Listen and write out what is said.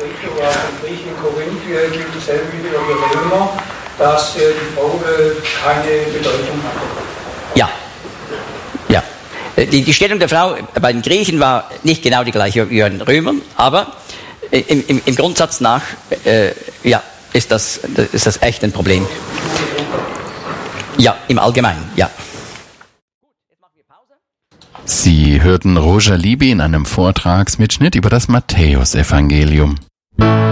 Griechen war, in Griechen in Korinth gilt dasselbe wie für die Römer, dass die Frau keine Bedeutung hatte. Ja. Ja. Die Stellung der Frau bei den Griechen war nicht genau die gleiche wie bei den Römern, aber im Grundsatz nach ist das echt ein Problem. Ja, im Allgemeinen, ja. Sie hörten Roger Libby in einem Vortragsmitschnitt über das Matthäusevangelium.